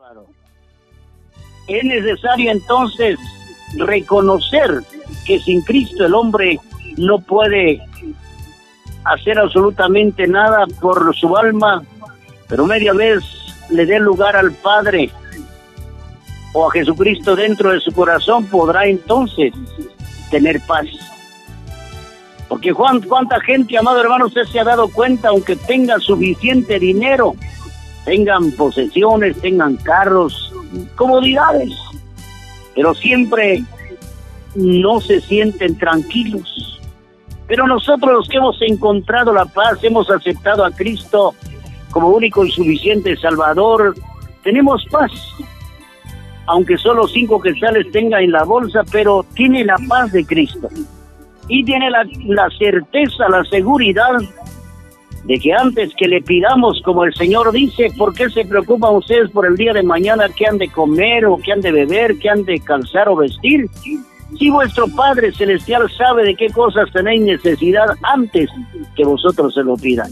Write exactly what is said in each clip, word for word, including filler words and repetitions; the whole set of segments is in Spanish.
Es necesario entonces reconocer que sin Cristo el hombre no puede hacer absolutamente nada por su alma, pero media vez le dé lugar al Padre o a Jesucristo dentro de su corazón, podrá entonces tener paz. Porque Juan, cuánta gente, amado hermano, usted se ha dado cuenta, aunque tenga suficiente dinero, tengan posesiones, tengan carros, comodidades, pero siempre no se sienten tranquilos. Pero nosotros, los que hemos encontrado la paz, hemos aceptado a Cristo como único y suficiente Salvador, tenemos paz. Aunque solo cinco quetzales tenga en la bolsa, pero tiene la paz de Cristo. Y tiene la, la certeza, la seguridad de que antes que le pidamos, como el Señor dice, ¿por qué se preocupan ustedes por el día de mañana? ¿Qué han de comer o qué han de beber? ¿Qué han de calzar o vestir? Si vuestro Padre Celestial sabe de qué cosas tenéis necesidad antes que vosotros se lo pidan.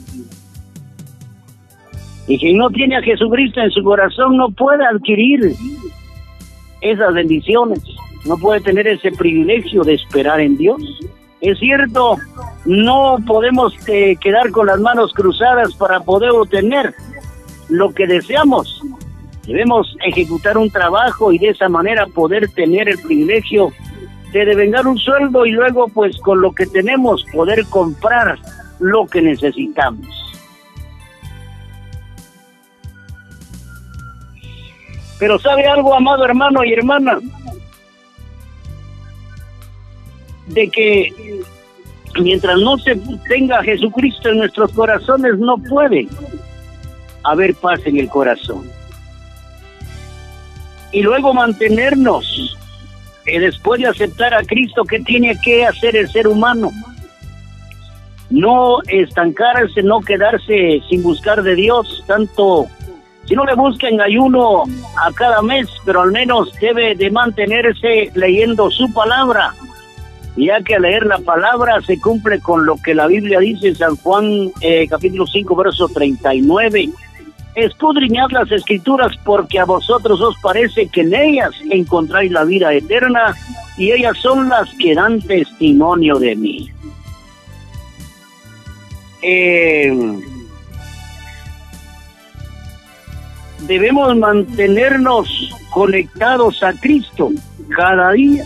Y quien no tiene a Jesucristo en su corazón no puede adquirir esas bendiciones, no puede tener ese privilegio de esperar en Dios. Es cierto, no podemos eh, quedar con las manos cruzadas para poder obtener lo que deseamos. Debemos ejecutar un trabajo y de esa manera poder tener el privilegio de devengar un sueldo y luego pues con lo que tenemos poder comprar lo que necesitamos. Pero ¿sabe algo, amado hermano y hermana? De que mientras no se tenga a Jesucristo en nuestros corazones, no puede haber paz en el corazón. Y luego mantenernos, eh, después de aceptar a Cristo, ¿qué tiene que hacer el ser humano? No estancarse, no quedarse sin buscar de Dios, tanto si no le busca en ayuno a cada mes, pero al menos debe de mantenerse leyendo su palabra, ya que al leer la palabra se cumple con lo que la Biblia dice en San Juan eh, capítulo cinco, verso treinta y nueve. Escudriñad las Escrituras, porque a vosotros os parece que en ellas encontráis la vida eterna, y ellas son las que dan testimonio de mí. Eh... Debemos mantenernos conectados a Cristo cada día.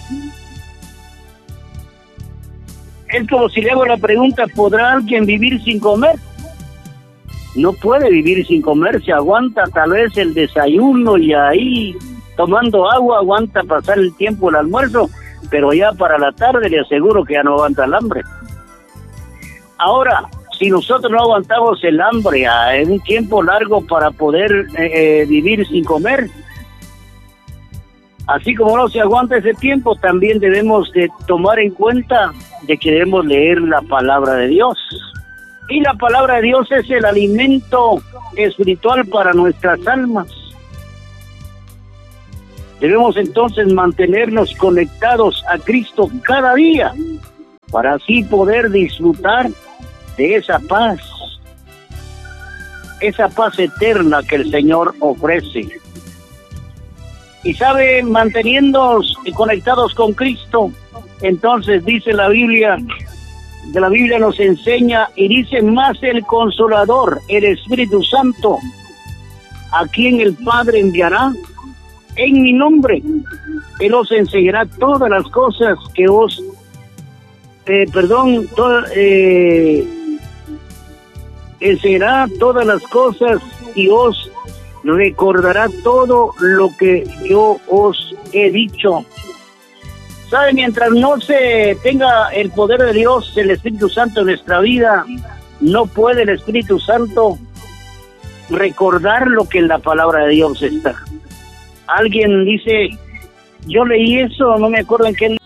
Es como si le hago la pregunta, ¿podrá alguien vivir sin comer? No puede vivir sin comer, se aguanta tal vez el desayuno y ahí tomando agua aguanta pasar el tiempo el almuerzo, pero ya para la tarde le aseguro que ya no aguanta el hambre. Ahora, si nosotros no aguantamos el hambre a, en un tiempo largo para poder eh, vivir sin comer, así como no se aguanta ese tiempo, también debemos de tomar en cuenta de que debemos leer la palabra de Dios. Y la palabra de Dios es el alimento espiritual para nuestras almas. Debemos entonces mantenernos conectados a Cristo cada día, para así poder disfrutar de esa paz, esa paz eterna que el Señor ofrece. Y sabe, manteniéndonos conectados con Cristo, entonces dice la Biblia, de la Biblia nos enseña y dice más el Consolador, el Espíritu Santo, a quien el Padre enviará en mi nombre. Él os enseñará todas las cosas que os, eh, perdón, to, eh, enseñará todas las cosas y os recordará todo lo que yo os he dicho. ¿Sabe? Mientras no se tenga el poder de Dios, el Espíritu Santo en nuestra vida, no puede el Espíritu Santo recordar lo que en la palabra de Dios está. Alguien dice, yo leí eso, no me acuerdo en qué